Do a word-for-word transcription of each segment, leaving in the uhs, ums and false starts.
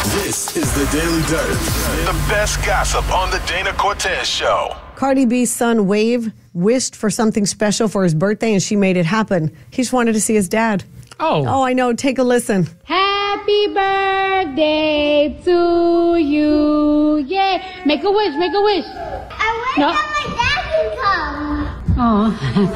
This is the Daily Dirt. The best gossip on the Dana Cortez Show. Cardi B's son, Wave, wished for something special for his birthday, and she made it happen. He just wanted to see his dad. Oh. Oh, I know. Take a listen. Happy birthday to you. Yeah. Make a wish, make a wish. I wish No. that my dad can come. Oh.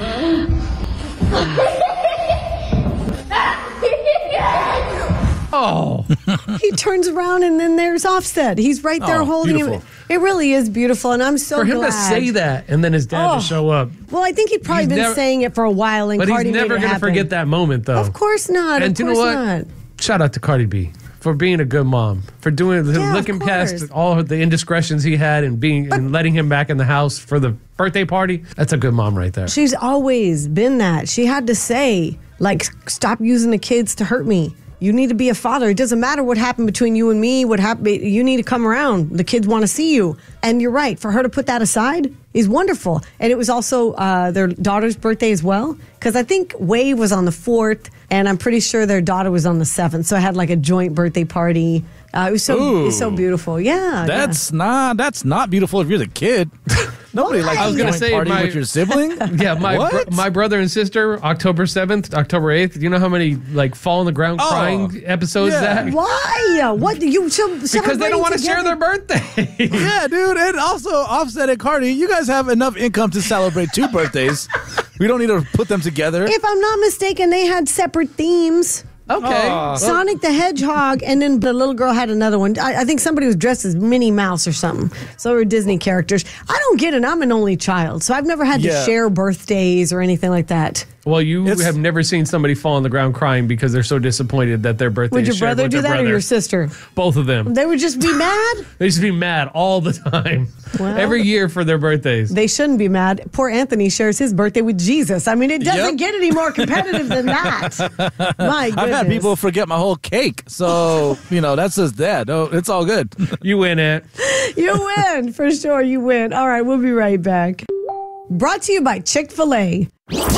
Oh. He turns around, and then there's Offset. He's right there Oh, holding beautiful. him. It really is beautiful, and I'm so For him glad. to say that and then his dad Oh. to show up. Well, I think he'd probably He's been never- saying it for a while, and But Cardi he's never made it going to happen. forget that moment, though. Of course not. And of you know course what? not. Shout out to Cardi B for being a good mom, for doing Yeah, of looking past course. all of the indiscretions he had and being and letting him back in the house for the birthday party. That's a good mom right there. She's always been that. She had to say, like, stop using the kids to hurt me. You need to be a father. It doesn't matter what happened between you and me. What happened? You need to come around. The kids want to see you. And you're right. For her to put that aside is wonderful. And it was also uh, their daughter's birthday as well. Because I think Wave was on the fourth, and I'm pretty sure their daughter was on the seventh. So I had like a joint birthday party. Uh, it was so it was so Ooh. beautiful. Yeah. That's not that's not beautiful if you're the kid. Nobody likes I was a gonna joint say party my- with your sibling. Yeah, my What? bro- my brother and sister, October seventh, October eighth. You know how many like fall on the ground Oh, crying episodes yeah. that? Why? What? You so Because they don't want to share their birthday. Yeah, dude, and also Offset and Cardi, you guys have enough income to celebrate two birthdays. We don't need to put them together. If I'm not mistaken, they had separate themes. Okay. Aw. Sonic the Hedgehog, and then the little girl had another one. I, I think somebody was dressed as Minnie Mouse or something. So they were Disney characters. I don't get it. I'm an only child, so I've never had to Yeah. share birthdays or anything like that. Well, you It's- have never seen somebody fall on the ground crying because they're so disappointed that their birthday Would is your shared brother with do their that brother. or your sister? Both of them. They would just be mad? They used to be mad all the time. Well- Every year for their birthdays. They shouldn't be mad. Poor Anthony shares his birthday with Jesus. I mean, it doesn't Yep. get any more competitive than that. My goodness. I've had people forget my whole cake, so you know that's just that. Oh, it's all good. You win it. You win. For sure, you win. All right, we'll be right back. Brought to you by Chick-fil-A.